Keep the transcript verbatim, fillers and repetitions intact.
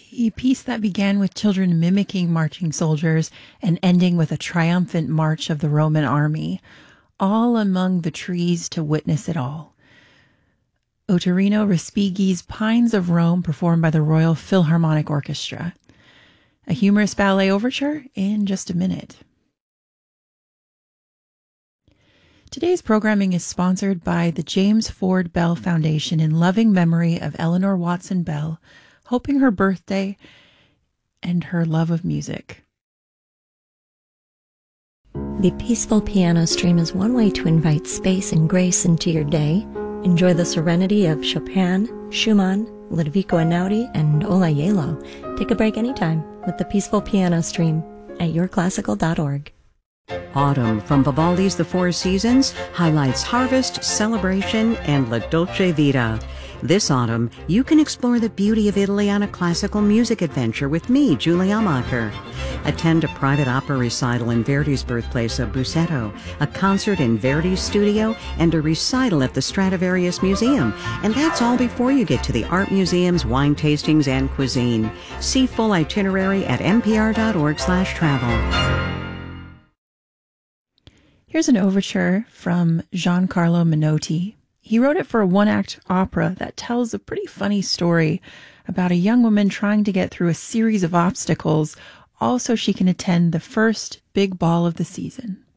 A piece that began with children mimicking marching soldiers and ending with a triumphant march of the Roman army, all among the trees to witness it all. Ottorino Respighi's Pines of Rome, performed by the Royal Philharmonic Orchestra. A humorous ballet overture in just a minute. Today's programming is sponsored by the James Ford Bell Foundation in loving memory of Eleanor Watson Bell, hoping her birthday and her love of music. The Peaceful Piano Stream is one way to invite space and grace into your day. Enjoy the serenity of Chopin, Schumann, Ludovico Einaudi, and Ola Yelo. Take a break anytime with the Peaceful Piano Stream at your classical dot org. Autumn from Vivaldi's The Four Seasons highlights harvest, celebration, and La Dolce Vita. This autumn, you can explore the beauty of Italy on a classical music adventure with me, Julie Amacher. Attend a private opera recital in Verdi's birthplace of Busseto, a concert in Verdi's studio, and a recital at the Stradivarius Museum. And that's all before you get to the art museums, wine tastings, and cuisine. See full itinerary at npr.org slash travel. Here's an overture from Giancarlo Menotti. He wrote it for a one-act opera that tells a pretty funny story about a young woman trying to get through a series of obstacles, all so she can attend the first big ball of the season.